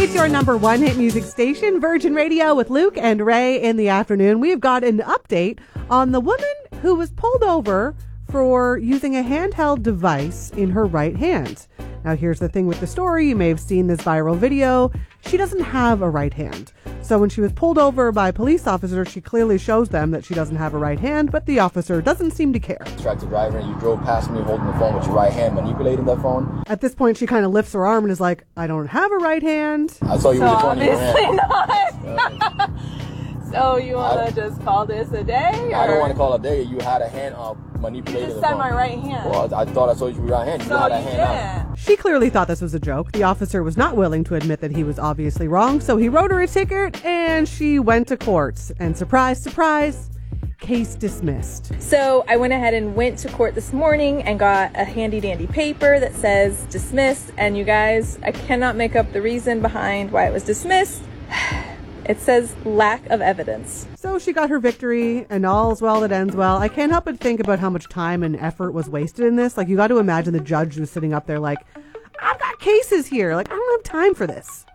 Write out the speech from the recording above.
It's your number one hit music station, Virgin Radio, with Luke and Ray in the afternoon. We've got an update on the woman who was pulled over for using a handheld device in her right hand. Now, here's the thing with the story. You may have seen this viral video. She doesn't have a right hand. So when she was pulled over by police officers, she clearly shows them that she doesn't have a right hand, but the officer doesn't seem to care. Distracted driver, and you drove past me holding the phone with your right hand, manipulating that phone. At this point, she kind of lifts her arm and is like, I don't have a right hand. I saw you with your phone in your hand. Not. So you want to just call this a day? Or? I don't want to call it a day. You had a hand up manipulating you just the said phone. My right hand. Well, I thought I saw you with your right hand. You so had a you hand didn't. She clearly thought this was a joke. The officer was not willing to admit that he was obviously wrong, so he wrote her a ticket and she went to court. And surprise, surprise, case dismissed. So I went ahead and went to court this morning and got a handy dandy paper that says dismissed. And you guys, I cannot make up the reason behind why it was dismissed. It says lack of evidence. So she got her victory, and all's well that ends well. I can't help but think about how much time and effort was wasted in this. Like, you got to imagine the judge was sitting up there like, I've got cases here. Like, I don't have time for this.